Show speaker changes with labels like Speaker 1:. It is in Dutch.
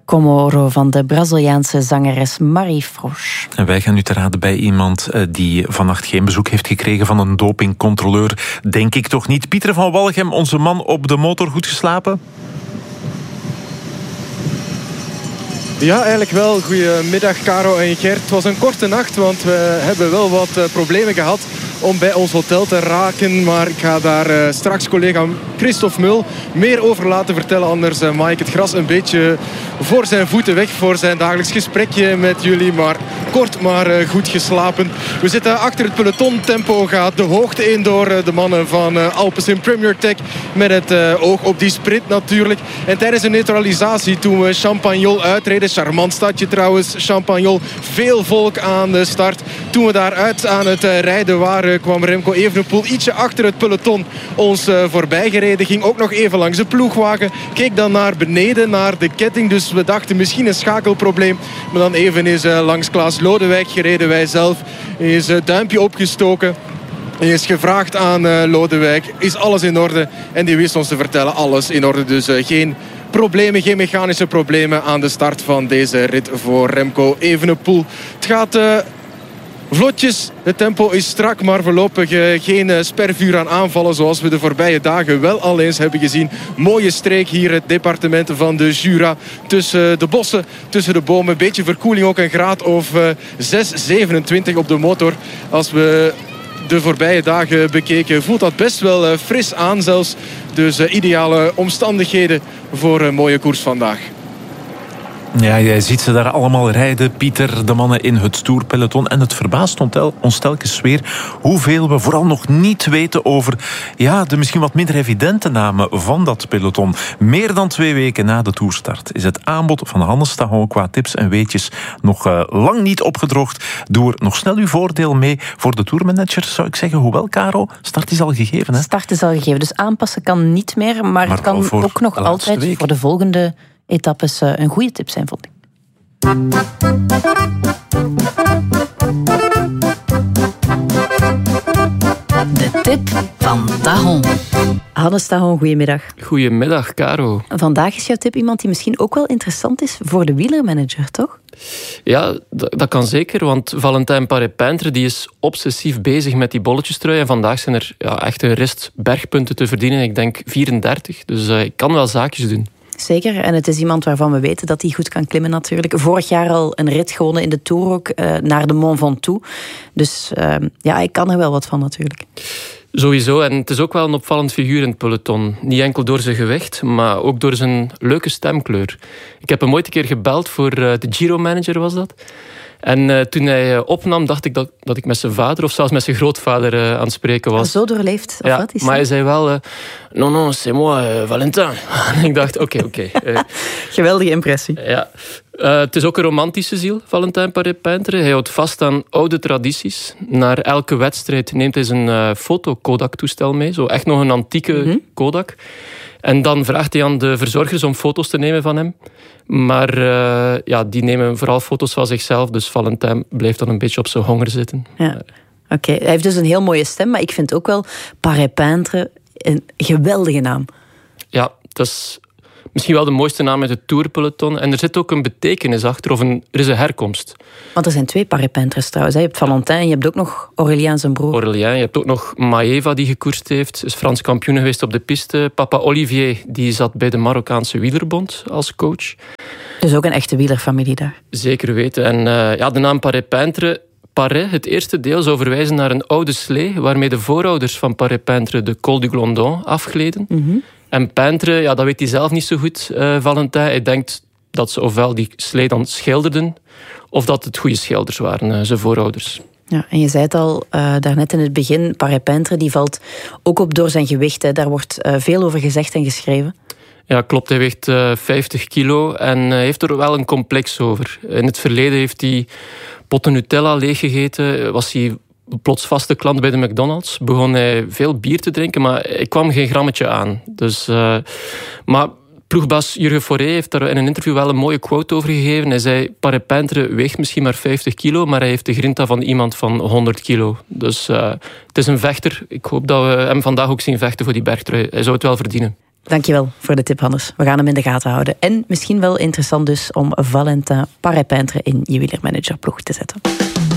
Speaker 1: Comoro van de Braziliaanse zangeres Marie Frosch.
Speaker 2: En wij gaan nu te raden bij iemand die vannacht geen bezoek heeft gekregen van een dopingcontroleur. Denk ik toch niet. Pieter van Walchem, onze man op de motor, goed geslapen?
Speaker 3: Ja, eigenlijk wel. Goedemiddag, Caro en Gert. Het was een korte nacht, want we hebben wel wat problemen gehad om bij ons hotel te raken. Maar ik ga daar straks collega Christophe Mul meer over laten vertellen. Anders maai ik het gras een beetje voor zijn voeten weg voor zijn dagelijks gesprekje met jullie. Maar kort, maar goed geslapen. We zitten achter het peloton. Tempo gaat de hoogte in door de mannen van Alpecin Premier Tech. Met het oog op die sprint natuurlijk. En tijdens de neutralisatie toen we Champagnol uitreden. Charmant stadje trouwens, Champagnol. Veel volk aan de start. Toen we daaruit aan het rijden waren, kwam Remco Evenepoel ietsje achter het peloton ons voorbij gereden. Ging ook nog even langs de ploegwagen. Keek dan naar beneden, naar de ketting. Dus we dachten misschien een schakelprobleem. Maar dan even is langs Klaas Lodewijk gereden. Wij zelf is het duimpje opgestoken. Hij is gevraagd aan Lodewijk, is alles in orde? En die wist ons te vertellen, alles in orde. Dus geen problemen, geen mechanische problemen aan de start van deze rit voor Remco Evenepoel. Het gaat vlotjes, het tempo is strak, maar voorlopig geen spervuur aan aanvallen zoals we de voorbije dagen wel al eens hebben gezien. Mooie streek hier, het departement van de Jura. Tussen de bossen, tussen de bomen. Beetje verkoeling, ook een graad of 6,27 op de motor. Als we de voorbije dagen bekeken, voelt dat best wel fris aan zelfs. Dus ideale omstandigheden voor een mooie koers vandaag.
Speaker 2: Ja, jij ziet ze daar allemaal rijden, Pieter, de mannen in het tourpeloton. En het verbaast ons telkens weer hoeveel we vooral nog niet weten over de misschien wat minder evidente namen van dat peloton. Meer dan 2 weken na de toerstart is het aanbod van Hannes Tahon qua tips en weetjes nog lang niet opgedroogd. Doe er nog snel uw voordeel mee voor de tourmanager, zou ik zeggen. Hoewel, Caro, start is al gegeven. Hè?
Speaker 1: Start is al gegeven, dus aanpassen kan niet meer. Maar het kan ook nog altijd week voor de volgende etappes een goede tip zijn, vond ik. De tip van Tahon. Hannes Tahon, goedemiddag.
Speaker 4: Goedemiddag, Caro.
Speaker 1: Vandaag is jouw tip iemand die misschien ook wel interessant is voor de wielermanager, toch?
Speaker 4: Ja, dat kan zeker, want Valentin Paré-Peintre die is obsessief bezig met die bolletjestrui. En vandaag zijn er echt een rest bergpunten te verdienen. Ik denk 34, dus ik kan wel zaakjes doen.
Speaker 1: Zeker, en het is iemand waarvan we weten dat hij goed kan klimmen natuurlijk. Vorig jaar al een rit gewonnen in de Tour ook, naar de Mont Ventoux. Dus ik kan er wel wat van natuurlijk.
Speaker 4: Sowieso, en het is ook wel een opvallend figuur in het peloton. Niet enkel door zijn gewicht, maar ook door zijn leuke stemkleur. Ik heb hem ooit een keer gebeld voor de Giro-manager, was dat. En toen hij opnam, dacht ik dat ik met zijn vader of zelfs met zijn grootvader aan het spreken was.
Speaker 1: Zo doorleefd? Of wat is
Speaker 4: maar hij zei wel, non, c'est moi, Valentin. En ik dacht, oké.
Speaker 1: Geweldige impressie.
Speaker 4: Ja. Het is ook een romantische ziel, Valentin Paré-Peintre. Hij houdt vast aan oude tradities. Naar elke wedstrijd neemt hij zijn foto-Kodak-toestel mee. Zo echt nog een antieke Kodak. En dan vraagt hij aan de verzorgers om foto's te nemen van hem. Maar die nemen vooral foto's van zichzelf. Dus Valentin blijft dan een beetje op zijn honger zitten.
Speaker 1: Ja. Oké. Hij heeft dus een heel mooie stem. Maar ik vind ook wel Paré-Peintre een geweldige naam. Ja,
Speaker 4: dat is misschien wel de mooiste naam uit het tourpeloton. En er zit ook een betekenis achter, of er is een herkomst.
Speaker 1: Want er zijn 2 Paré-Peintres trouwens. Je hebt Valentin en je hebt ook nog Aurélien zijn broer.
Speaker 4: Aurélien, je hebt ook nog Maeva die gekoerst heeft. Is Frans kampioen geweest op de piste. Papa Olivier die zat bij de Marokkaanse Wielerbond als coach.
Speaker 1: Dus ook een echte wielerfamilie daar.
Speaker 4: Zeker weten. En de naam Paré-Peintre... Paré, het eerste deel, zou verwijzen naar een oude slee waarmee de voorouders van Paré-Peintre de Col du Glandon afgleden. Mm-hmm. En Peintre, dat weet hij zelf niet zo goed, Valentin. Hij denkt dat ze ofwel die slee dan schilderden, of dat het goede schilders waren, zijn voorouders.
Speaker 1: Ja, en je zei het al daarnet in het begin, Paré-Peintre die valt ook op door zijn gewicht. Hè. Daar wordt veel over gezegd en geschreven.
Speaker 4: Ja, klopt. Hij weegt 50 kilo en heeft er wel een complex over. In het verleden heeft hij potten Nutella leeggegeten. Was hij plots vaste klant bij de McDonald's. Begon hij veel bier te drinken, maar hij kwam geen grammetje aan. Dus, maar ploegbaas Jurgen Foré heeft daar in een interview wel een mooie quote over gegeven. Hij zei, Paré-Peintre weegt misschien maar 50 kilo, maar hij heeft de grinta van iemand van 100 kilo. Dus het is een vechter. Ik hoop dat we hem vandaag ook zien vechten voor die bergtrui. Hij zou het wel verdienen.
Speaker 1: Dankjewel voor de tip, Hannes. We gaan hem in de gaten houden. En misschien wel interessant dus om Valentin Parepintre in je wielermanagerploeg te zetten.